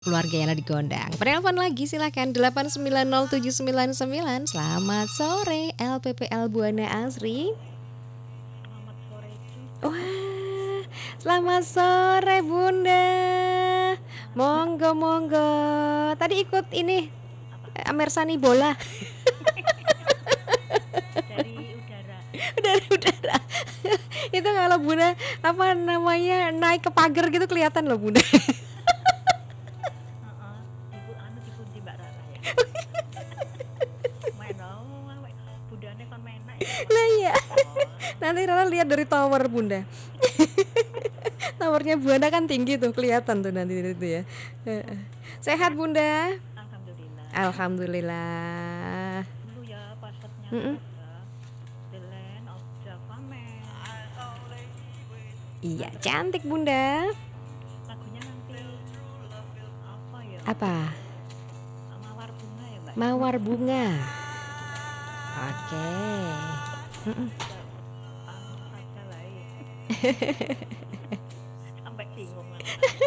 Keluarga yang digondang. Penelpon lagi silakan 8907999. Selamat sore LPPL Buana Asri. Selamat sore juga. Wah, selamat sore Bunda. Monggo. Tadi ikut ini Apa? Amersani bola. Dari udara. Dari udara. Itu kalau Bunda apa namanya naik ke pagar gitu kelihatan loh Bunda. Dikunci Mbak Rara ya. Main budane kan main ya. Lah iya. Nanti Rara lihat dari tower Bunda. Towernya Buana kan tinggi tuh, kelihatan tuh nanti itu ya. Sehat Bunda? Alhamdulillah. Alhamdulillah. Dulu ya pasatnya ada The Land of Java Man. Iya, cantik Bunda. Lagunya nanti apa ya? Apa? Mawar bunga ya Mbak. Mawar bunga. Oke. Saja lah ya. Sampai bingung lah.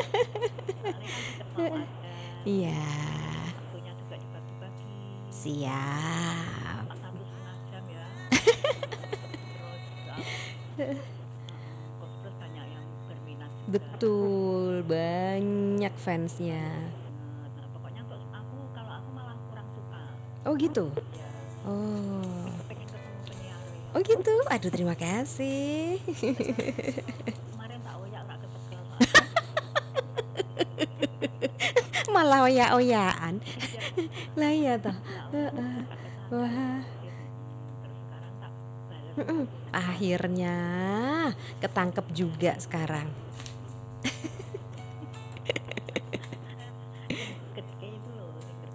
Iya. Waktunya juga dibagi-bagi. Siap. 1,5 jam ya. Terus banyak yang berminat juga. Betul, banyak fansnya. Nah, pokoknya untuk aku, kalau aku malah kurang suka. Oh gitu? Ya, Oh. pengen ketemu penyiar ya. Oh gitu, aduh terima kasih. Kemarin tak oyak tak ketekel. Malah oya-oyaan. Lah iya toh. Wah. Terus sekarang tak bales. Akhirnya ketangkep juga sekarang. Gedke itu loh.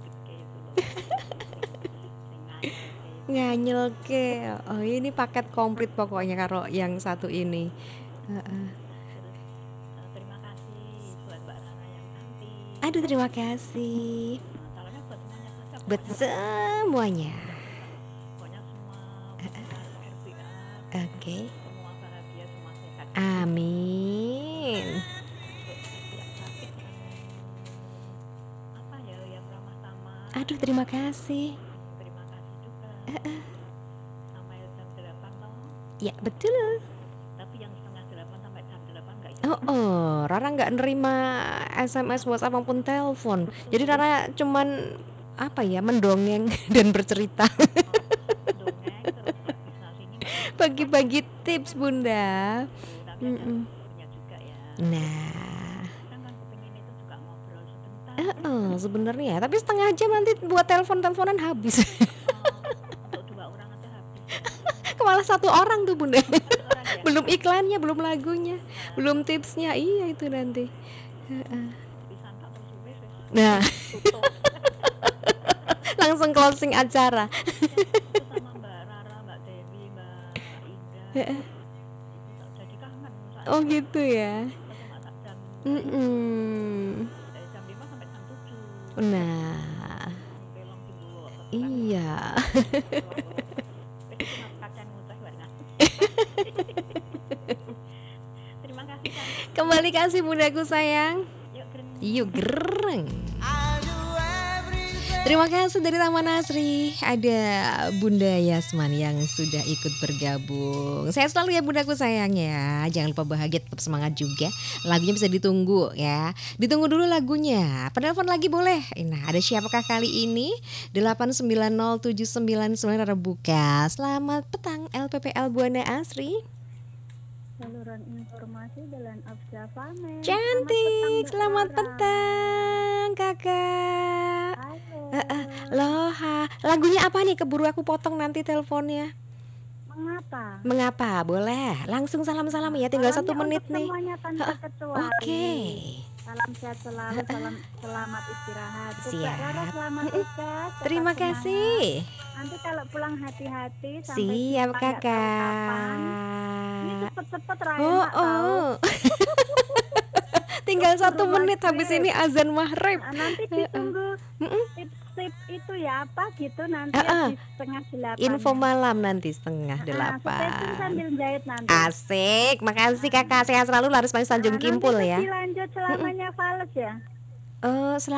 Nganyel ke. Oh ini paket komplit pokoknya karo yang satu ini. Terus terima kasih buat Mbak Rara yang cantik. Aduh terima kasih. Salamnya buat semuanya saja. Buat semuanya. Pokoknya semua RPA. Oke. Semua bahagia, semua sehat. Amin. Apa ya yang ramah tamah. Aduh terima kasih. Terima kasih juga. Sampai jam 8 toh. Ya betul. Tapi yang setengah 8 sampai jam 8 enggak ya? Rara nggak nerima SMS, WhatsApp maupun telepon. Jadi Rara cuman apa ya mendongeng dan bercerita. Dongeng terus bisa sini Bagi-bagi tips Bunda. tapi ada umurnya juga ya. Nah, Kan kepingin itu juga ngobrol sebentar. sebenarnya. Tapi setengah jam nanti buat teleponan habis. Untuk 2 orang aja habis. Malah 1 orang tuh Bunda. Orang ya. Belum iklannya, belum lagunya, belum tipsnya. Iya itu nanti. Bisa tak terus wis. Nah, Tutup. langsung closing acara. Itu sama Mbak Rara, Mbak Dewi, Mbak Indah. Itu jadi kangen. Oh gitu ya. Masak jam Mm-mm. dari jam 5 sampai jam 7. Nah, Belong di bulu. iya. Kacang ngucah warna. Terima kasih kan. Kembali kasih bundaku sayang. Yuk keren. Yuk gereng. Terima kasih dari Taman Asri. Ada Bunda Yasman yang sudah ikut bergabung. Sehat selalu ya bundaku sayang ya. Jangan lupa bahagia, tetap semangat juga. Lagunya bisa ditunggu ya. Ditunggu dulu lagunya. Penelpon lagi boleh. Nah ada siapakah kali ini? 8907999 Rara buka. Selamat petang LPPL Buana Asri. Saluran informasi Jalan of Java Man. Cantik, selamat petang kakak. Halo. Loha, lagunya apa nih? Keburu aku potong nanti teleponnya. Mengapa? Mengapa? Boleh. Langsung salam-salam ya. Tinggal 1 menit untuk nih. semuanya tanpa kecuali. Oke. Salam sehat selalu, selamat istirahat. Siap. Rara selamat istirahat. Terima tetap kasih. semangat. Nanti kalau pulang hati-hati. Sampai Siap jumpa, nggak tahu kapan. Ini kakak. cepet-cepet Raya Oh, nggak tahu. Tinggal 1 Buru menit habis maghrib. ini azan maghrib. Nanti ditunggu tips-tips itu ya apa gitu nanti ya di setengah 8. Info malam nanti setengah Stitching 8. sambil jahit nanti. Asik, makasih kakak. Sehat selalu Laris Manis Tanjung Nanti Kimpul ya. dilanjut selamanya fals ya. Oh,